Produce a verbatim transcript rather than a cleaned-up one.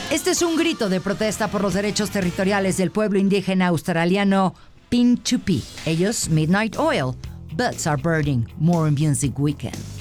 Este es un grito de protesta por los derechos territoriales del pueblo indígena australiano Pintupi. Ellos, Midnight Oil. Butts are burning. More music weekend.